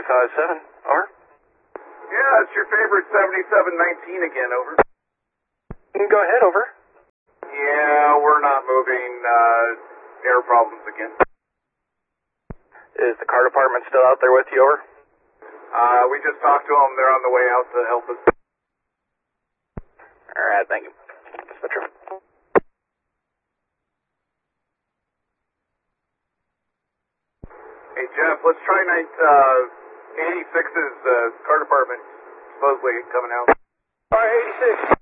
357, over. Yeah, it's your favorite 7719 again, over. Go ahead, over. Yeah, we're not moving, air problems again. Is the car department still out there with you, over? We just talked to them, they're on the way out to help us. Alright, thank you. Switcher. Hey, Jeff, let's try night, 86's, car department supposedly coming out. Alright, 86.